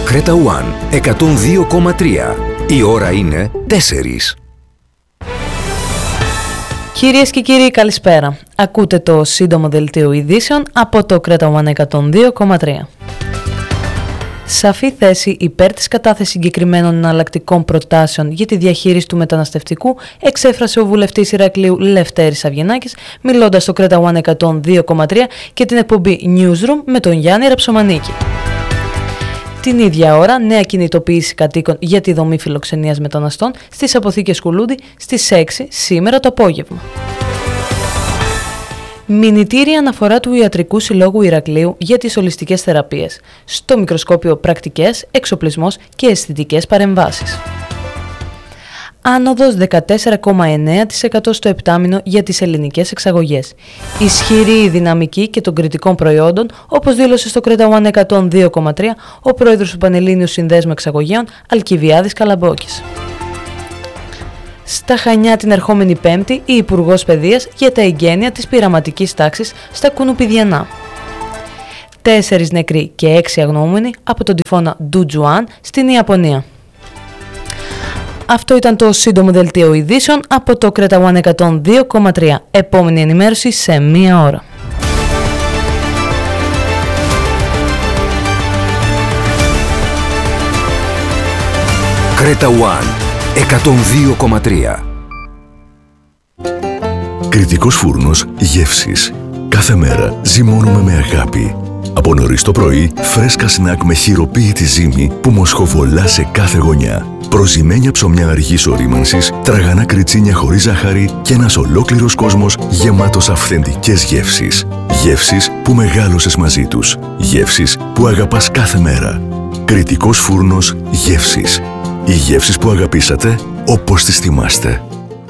Κρέτα One 102,3. Η ώρα είναι 4. Κυρίες και κύριοι, καλησπέρα. Ακούτε το σύντομο δελτίο ειδήσεων από το Κρέτα One 102,3. Σαφή θέση υπέρ της κατάθεσης συγκεκριμένων εναλλακτικών προτάσεων για τη διαχείριση του μεταναστευτικού εξέφρασε ο βουλευτής Ηρακλείου Λευτέρης Αυγενάκης, μιλώντας στο Κρέτα One 102,3 και την εκπομπή Newsroom με τον Γιάννη Ραψομανίκη. Την ίδια ώρα, νέα κινητοποίηση κατοίκων για τη δομή φιλοξενίας μεταναστών στις αποθήκες Κουλούντι στις 6 σήμερα το απόγευμα. Μηνυτήρια αναφορά του Ιατρικού Συλλόγου Ηρακλείου για τις ολιστικές θεραπείες. Στο μικροσκόπιο πρακτικές, εξοπλισμός και αισθητικές παρεμβάσεις. Άνοδος 14,9% στο επτάμηνο για τις ελληνικές εξαγωγές. Ισχυρή η δυναμική και των κριτικών προϊόντων, όπως δήλωσε στο Κρέτα One 102,3 ο πρόεδρος του Πανελλήνιου Συνδέσμου Εξαγωγέων Αλκιβιάδης Καλαμπόκης. Στα Χανιά την ερχόμενη Πέμπτη η Υπουργός Παιδείας για τα εγγένεια της πειραματικής τάξης στα Κουνουπιδιανά. 4 νεκροί και 6 αγνοούμενοι από τον τυφώνα Ντουτζουάν στην Ιαπωνία. Αυτό ήταν το σύντομο δελτίο ειδήσεων από το Κρέτα One 102,3. Επόμενη ενημέρωση σε 1 ώρα. Κρέτα One 102,3. Κρητικός φούρνος γεύσης. Κάθε μέρα ζυμώνουμε με αγάπη. Από νωρίς το πρωί, φρέσκα σνακ με χειροποίητη ζύμη που μοσχοβολά σε κάθε γωνιά. Προζυμένια ψωμιά αργής ορίμανσης, τραγανά κριτσίνια χωρίς ζάχαρη και ένας ολόκληρος κόσμος γεμάτος αυθεντικές γεύσεις. Γεύσεις που μεγάλωσες μαζί τους. Γεύσεις που αγαπάς κάθε μέρα. Κρητικός φούρνος γεύσης. Οι γεύσεις που αγαπήσατε όπως τις θυμάστε.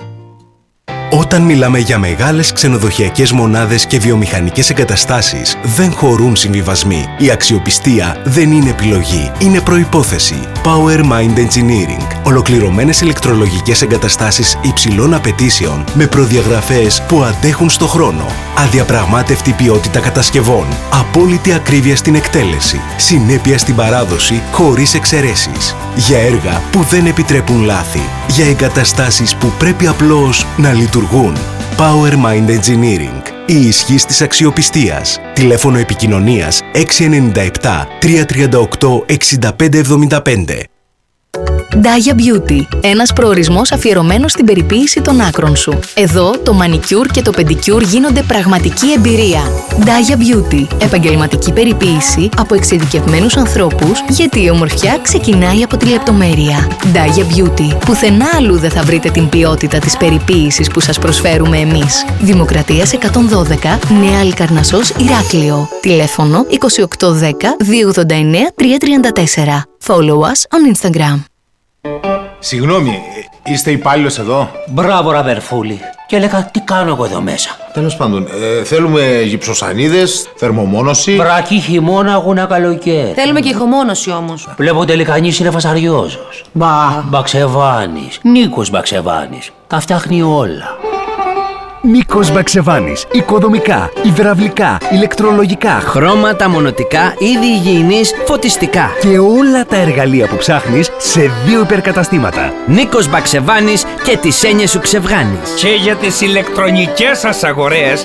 Όταν μιλάμε για μεγάλες ξενοδοχειακές μονάδες και βιομηχανικές εγκαταστάσεις, δεν χωρούν συμβιβασμοί. Η αξιοπιστία δεν είναι επιλογή, είναι προϋπόθεση. Power Mind Engineering. Ολοκληρωμένες ηλεκτρολογικές εγκαταστάσεις υψηλών απαιτήσεων με προδιαγραφές που αντέχουν στο χρόνο. Αδιαπραγμάτευτη ποιότητα κατασκευών. Απόλυτη ακρίβεια στην εκτέλεση. Συνέπεια στην παράδοση χωρίς εξαιρέσεις. Για έργα που δεν επιτρέπουν λάθη. Για εγκαταστάσεις που πρέπει απλώς να λειτουργούν. Power Mind Engineering. Η ισχύς της αξιοπιστίας. Τηλέφωνο επικοινωνίας 697 338 6575. Daya Beauty. Ένας προορισμός αφιερωμένος στην περιποίηση των άκρων σου. Εδώ το μανικιούρ και το πεντικιούρ γίνονται πραγματική εμπειρία. Daya Beauty. Επαγγελματική περιποίηση από εξειδικευμένους ανθρώπους, γιατί η ομορφιά ξεκινάει από τη λεπτομέρεια. Daya Beauty. Πουθενά αλλού δεν θα βρείτε την ποιότητα της περιποίησης που σας προσφέρουμε εμείς. Δημοκρατίας 112, Νέα Αλικαρνασσός, Ηράκλειο. Τηλέφωνο 2810 289 334. Follow us on Instagram. Συγγνώμη, είστε υπάλληλος εδώ? Μπράβο, ραβερφούλη. Και έλεγα, τι κάνω εγώ εδώ μέσα? Τέλος πάντων, θέλουμε γυψοσανίδες, θερμομόνωση. Βρακή, χειμώνα, αγούνα, καλοκαίρι. Θέλουμε και ηχομόνωση όμως. Βλέπω τελικά κανείς είναι φασαριόζος. Μπαξεβάνης. Νίκος Μπαξεβάνης. Τα φτιάχνει όλα. Νίκος Μπαξεβάνης. Οικοδομικά, υδραυλικά, ηλεκτρολογικά, χρώματα, μονοτικά, είδη υγιεινής, φωτιστικά. Και όλα τα εργαλεία που ψάχνεις σε 2 υπερκαταστήματα. Νίκος Μπαξεβάνης και τις έννοιες σου ξεβγάνεις. Και για τις ηλεκτρονικές σας αγορές,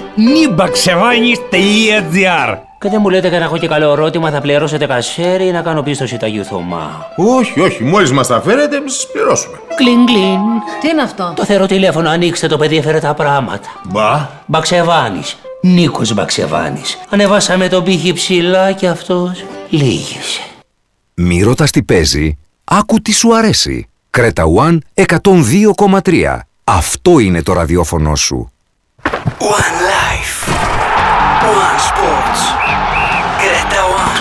nibaksevanis.gr. Και δεν μου λέτε que να έχω και καλό ερώτημα, θα πληρώσετε κασέρι ή να κάνω πίστοση Αγίου Θωμά? Όχι, μόλις μας τα φέρετε, εμείς σας πληρώσουμε. Κλιν, κλιν. Τι είναι αυτό? Το θεωρώ τηλέφωνο, ανοίξτε, το παιδί έφερε τα πράγματα. Μπαξεβάνης. Νίκος Μπαξεβάνης. Ανεβάσαμε τον πύχη ψηλά και αυτός λύγησε. Μη ρωτάς τι παίζει, άκου τι σου αρέσει. Κρέτα One 102,3. Αυτό είναι το ραδιόφωνο σου. One Life. One Sports. Κρέτα One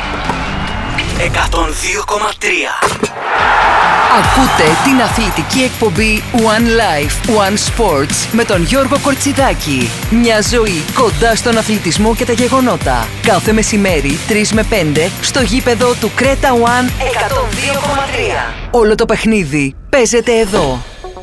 102,3. Ακούτε την αθλητική εκπομπή One Life, One Sports με τον Γιώργο Κορτσιδάκη. Μια ζωή κοντά στον αθλητισμό και τα γεγονότα. Κάθε μεσημέρι 3 με 5 στο γήπεδο του Κρέτα One 102,3. Όλο το παιχνίδι παίζεται εδώ.